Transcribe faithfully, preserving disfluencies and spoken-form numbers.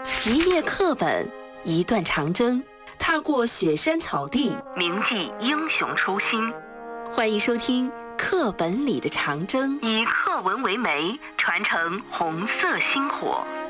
一页课本，一段长征，踏过雪山草地，铭记英雄初心。欢迎收听《课本里的长征》，以课文为媒，传承红色星火。